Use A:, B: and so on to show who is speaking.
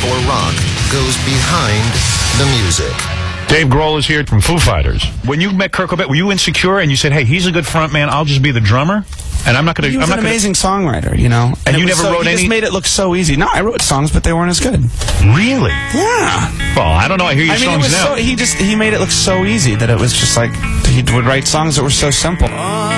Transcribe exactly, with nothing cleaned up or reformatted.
A: or rock goes behind the music.
B: Dave Grohl is here from Foo Fighters. When you met Kurt Cobain, were you insecure and you said, "Hey, he's a good front man. I'll just be the drummer"? And I'm not going to.
C: He was
B: I'm
C: an
B: not
C: amazing gonna... songwriter, you know.
B: And, and you
C: never
B: so,
C: wrote
B: he
C: any. He just made it look so easy. No, I wrote songs, but they weren't as good.
B: Really?
C: Yeah.
B: Well, I don't know. I hear your
C: I mean,
B: songs
C: it was
B: now.
C: So, he just he made it look so easy that it was just like he would write songs that were so simple.